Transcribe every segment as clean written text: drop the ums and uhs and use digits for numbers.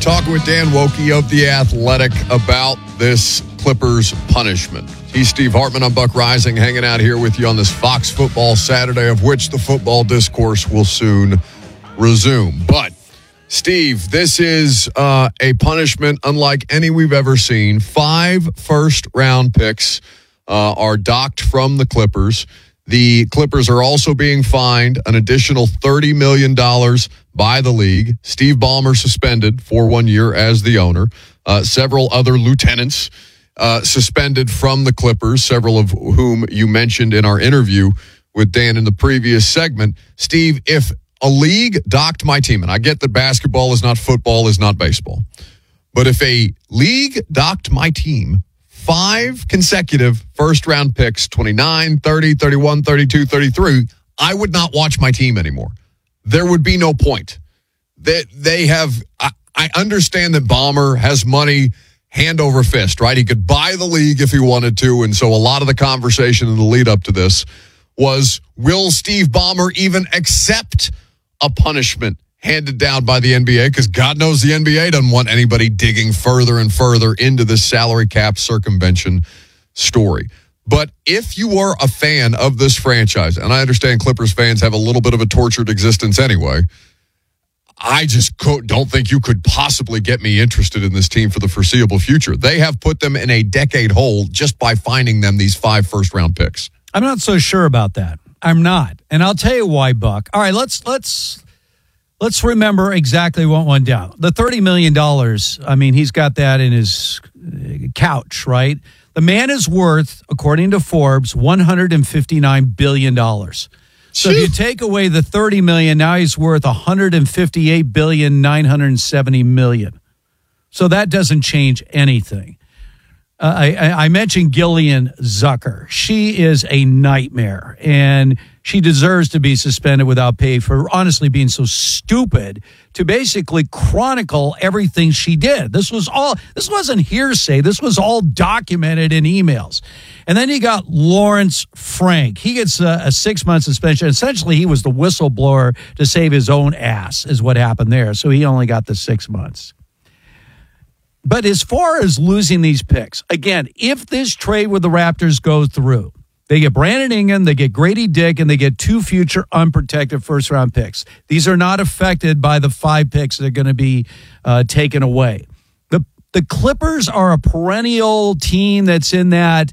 talking with Dan Woke of The Athletic about this Clippers punishment. He's Steve Hartman. I'm Buck Rising, hanging out here with you on this Fox Football Saturday, of which the football discourse will soon resume. But, Steve, this is a punishment unlike any we've ever seen. 5 first-round picks are docked from the Clippers. The Clippers are also being fined an additional $30 million by the league. Steve Ballmer suspended for 1 year as the owner. Several other lieutenants suspended from the Clippers, several of whom you mentioned in our interview with Dan in the previous segment. Steve, if a league docked my team, and I get that basketball is not football, is not baseball, but if a league docked my team 5 consecutive first-round picks, 29, 30, 31, 32, 33, I would not watch my team anymore. There would be no point. They have, I understand that Ballmer has money hand over fist, right? He could buy the league if he wanted to, and so a lot of the conversation in the lead-up to this was, will Steve Ballmer even accept a punishment handed down by the NBA? Because God knows the NBA doesn't want anybody digging further and further into this salary cap circumvention story. But if you are a fan of this franchise, and I understand Clippers fans have a little bit of a tortured existence anyway, I just don't think you could possibly get me interested in this team for the foreseeable future. They have put them in a decade hole just by finding them these 5 first-round picks. I'm not so sure about that. I'm not. And I'll tell you why, Buck. All right, let's remember exactly what went down. The $30 million, I mean, he's got that in his couch, right? The man is worth, according to Forbes, $159 billion. So if you take away the $30 million, now he's worth $158,970 million. So that doesn't change anything. I mentioned Gillian Zucker. She is a nightmare, and she deserves to be suspended without pay for honestly being so stupid to basically chronicle everything she did. This wasn't hearsay. This was all documented in emails. And then you got Lawrence Frank. He gets a 6-month suspension. Essentially, he was the whistleblower to save his own ass is what happened there. So he only got the 6 months. But as far as losing these picks, again, if this trade with the Raptors goes through, they get Brandon Ingram, they get Grady Dick, and they get 2 future unprotected first-round picks. These are not affected by the 5 picks that are going to be taken away. The Clippers are a perennial team that's in that,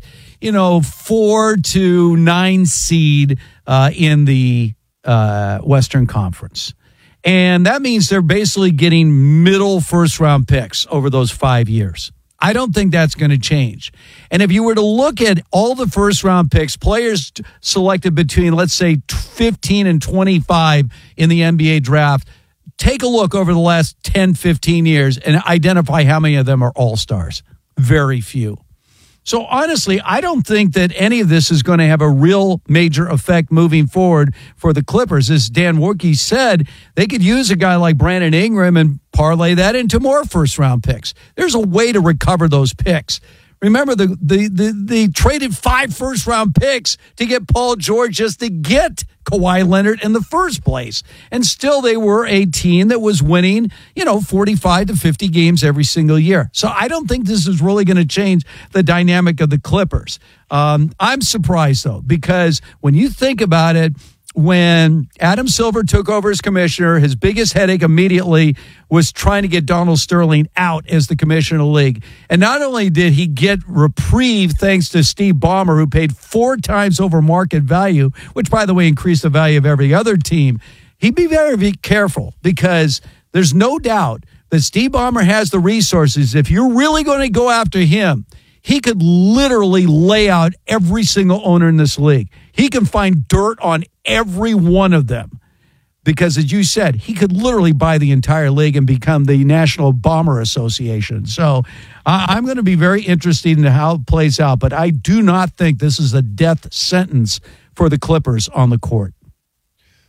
4 to 9 seed in the Western Conference. And that means they're basically getting middle first-round picks over those 5 years. I don't think that's going to change. And if you were to look at all the first-round picks, players selected between, let's say, 15 and 25 in the NBA draft, take a look over the last 10, 15 years and identify how many of them are all-stars. Very few. So honestly, I don't think that any of this is going to have a real major effect moving forward for the Clippers. As Dan Woke said, they could use a guy like Brandon Ingram and parlay that into more first-round picks. There's a way to recover those picks. Remember, they traded 5 first-round picks to get Paul George just to get Kawhi Leonard in the first place. And still they were a team that was winning, 45 to 50 games every single year. So I don't think this is really going to change the dynamic of the Clippers. I'm surprised, though, because when you think about it, when Adam Silver took over as commissioner, his biggest headache immediately was trying to get Donald Sterling out as the commissioner of the league. And not only did he get reprieve thanks to Steve Ballmer, who paid 4 times over market value, which, by the way, increased the value of every other team, he'd be very careful because there's no doubt that Steve Ballmer has the resources. If you're really going to go after him, he could literally lay out every single owner in this league. He can find dirt on every one of them because, as you said, he could literally buy the entire league and become the National Bomber Association. So I'm going to be very interested in how it plays out, but I do not think this is a death sentence for the Clippers on the court.